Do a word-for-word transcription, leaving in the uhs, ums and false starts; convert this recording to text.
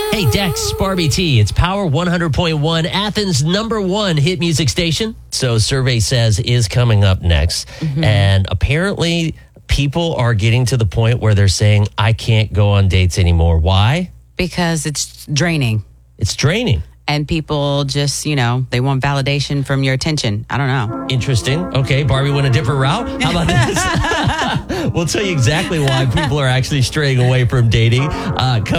Hey, Dex, Barbie T. It's Power one hundred point one, Athens' number one hit music station. So survey says is coming up next. Mm-hmm. And apparently people are getting to the point where they're saying, I can't go on dates anymore. Why? Because it's draining. It's draining. And people just, you know, they want validation from your attention. I don't know. Interesting. Okay, Barbie went a different route. How about this? We'll tell you exactly why people are actually straying away from dating. Uh,